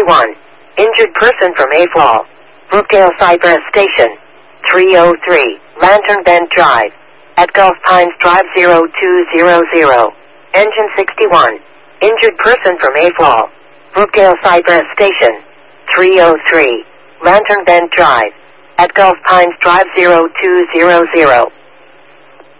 61. Injured person from AFOL. Brookdale Cypress Station. 303. Lantern Bend Drive. At Gulf Pines Drive 0200. Engine 61. Injured person from AFOL. Brookdale Cypress Station. 303. Lantern Bend Drive. At Gulf Pines Drive 0200.